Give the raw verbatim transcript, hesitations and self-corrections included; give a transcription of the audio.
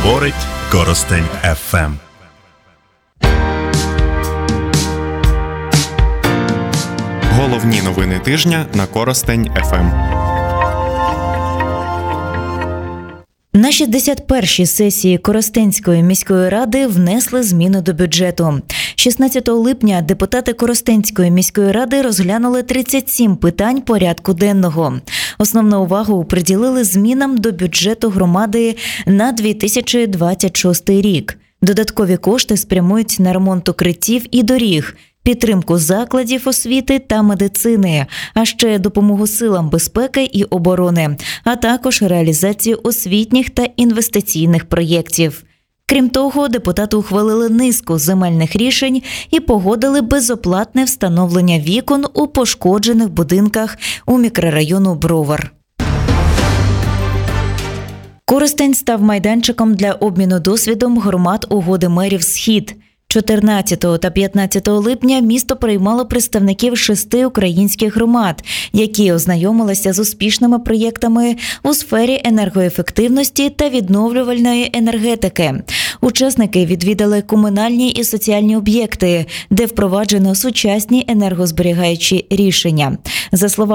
Говорить Коростень еф ем. Головні новини тижня на Коростень еф ем. На шістдесят першій сесії Коростенської міської ради внесли зміни до бюджету. шістнадцятого липня депутати Коростенської міської ради розглянули тридцять сім питань порядку денного. Основну увагу приділили змінам до бюджету громади на дві тисячі двадцять шостий рік. Додаткові кошти спрямують на ремонт укриттів і доріг, підтримку закладів освіти та медицини, а ще допомогу силам безпеки і оборони, а також реалізацію освітніх та інвестиційних проєктів. Крім того, депутати ухвалили низку земельних рішень і погодили безоплатне встановлення вікон у пошкоджених будинках у мікрорайону Бровар. Коростень став майданчиком для обміну досвідом громад угоди мерів «Схід». чотирнадцятого та п'ятнадцятого липня місто приймало представників шести українських громад, які ознайомилися з успішними проєктами у сфері енергоефективності та відновлювальної енергетики. Учасники відвідали комунальні і соціальні об'єкти, де впроваджено сучасні енергозберігаючі рішення. За словами